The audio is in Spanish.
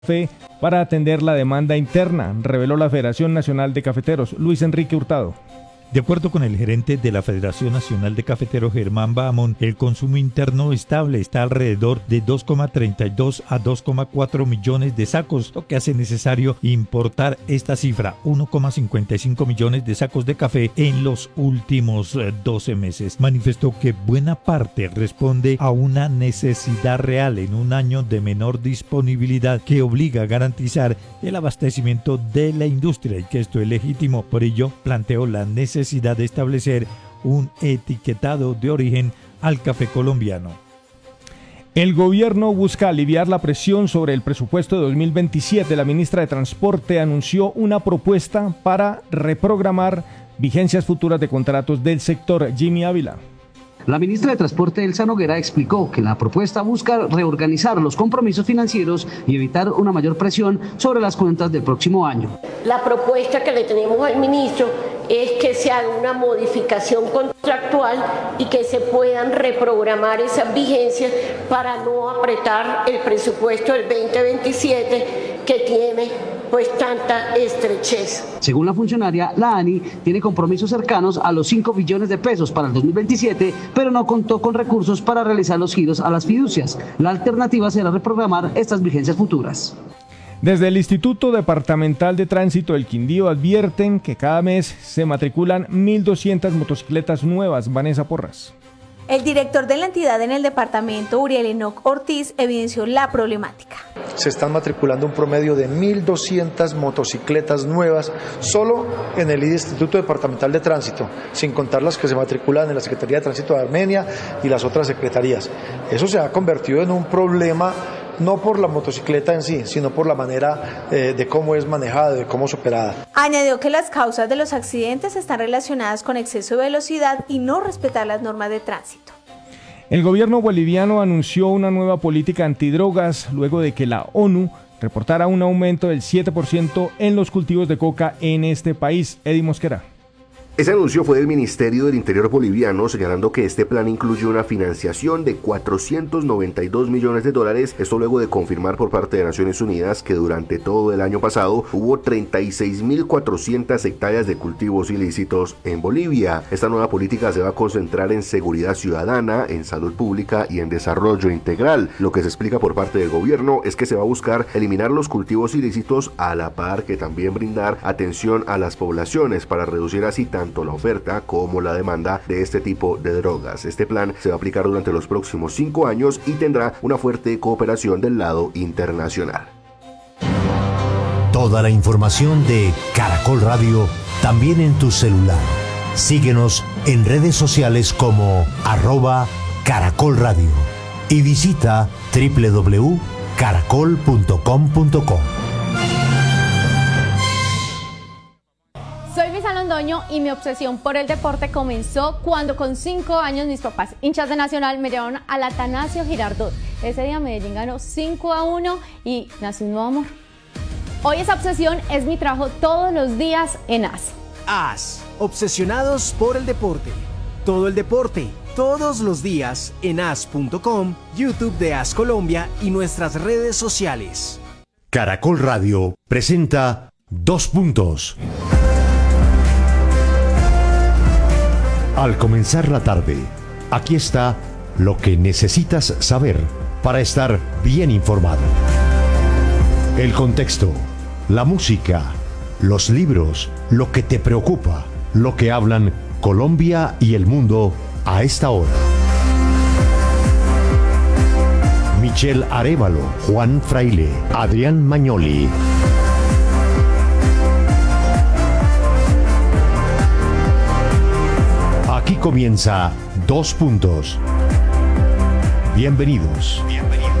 café para atender la demanda interna, reveló la Federación Nacional de Cafeteros. Luis Enrique Hurtado. De acuerdo con el gerente de la Federación Nacional de Cafeteros, Germán Bahamón, el consumo interno estable está alrededor de 2,32 a 2,4 millones de sacos, lo que hace necesario importar esta cifra, 1,55 millones de sacos de café en los últimos 12 meses. Manifestó que buena parte responde a una necesidad real en un año de menor disponibilidad que obliga a garantizar el abastecimiento de la industria y que esto es legítimo. Por ello, planteó la necesidad de establecer un etiquetado de origen al café colombiano. El gobierno busca aliviar la presión sobre el presupuesto de 2027. La ministra de Transporte anunció una propuesta para reprogramar vigencias futuras de contratos del sector. Jimmy Ávila. La ministra de Transporte, Elsa Noguera, explicó que la propuesta busca reorganizar los compromisos financieros y evitar una mayor presión sobre las cuentas del próximo año. La propuesta que le tenemos al ministro es que se haga una modificación contractual y que se puedan reprogramar esas vigencias para no apretar el presupuesto del 2027 que tiene pues tanta estrechez. Según la funcionaria, la ANI tiene compromisos cercanos a los 5 billones de pesos para el 2027, pero no contó con recursos para realizar los giros a las fiducias. La alternativa será reprogramar estas vigencias futuras. Desde el Instituto Departamental de Tránsito del Quindío advierten que cada mes se matriculan 1.200 motocicletas nuevas. Vanessa Porras. El director de la entidad en el departamento, Uriel Enoc Ortiz, evidenció la problemática. Se están matriculando un promedio de 1.200 motocicletas nuevas solo en el Instituto Departamental de Tránsito, sin contar las que se matriculan en la Secretaría de Tránsito de Armenia y las otras secretarías. Eso se ha convertido en un problema no por la motocicleta en sí, sino por la manera de cómo es manejada, de cómo es operada. Añadió que las causas de los accidentes están relacionadas con exceso de velocidad y no respetar las normas de tránsito. El gobierno boliviano anunció una nueva política antidrogas luego de que la ONU reportara un aumento del 7% en los cultivos de coca en este país. Eddie Mosquera. Ese anuncio fue del Ministerio del Interior boliviano, señalando que este plan incluye una financiación de $492 millones, esto luego de confirmar por parte de Naciones Unidas que durante todo el año pasado hubo 36.400 hectáreas de cultivos ilícitos en Bolivia. Esta nueva política se va a concentrar en seguridad ciudadana, en salud pública y en desarrollo integral. Lo que se explica por parte del gobierno es que se va a buscar eliminar los cultivos ilícitos a la par que también brindar atención a las poblaciones para reducir así tanto la oferta como la demanda de este tipo de drogas. Este plan se va a aplicar durante los próximos 5 años y tendrá una fuerte cooperación del lado internacional. Toda la información de Caracol Radio también en tu celular. Síguenos en redes sociales como @Caracol Radio y visita www.caracol.com.co. Soy Luisa Londoño y mi obsesión por el deporte comenzó cuando con 5 años mis papás, hinchas de Nacional, me llevaron al Atanasio Girardot. Ese día Medellín ganó 5-1 y nació un nuevo amor. Hoy esa obsesión es mi trabajo todos los días en AS. AS, obsesionados por el deporte. Todo el deporte, todos los días en as.com, YouTube de AS Colombia y nuestras redes sociales. Caracol Radio presenta 2 puntos. Al comenzar la tarde, aquí está lo que necesitas saber para estar bien informado. El contexto, la música, los libros, lo que te preocupa, lo que hablan Colombia y el mundo a esta hora. Michelle Arévalo, Juan Fraile, Adrián Magnoli. Aquí comienza 2 puntos. Bienvenidos.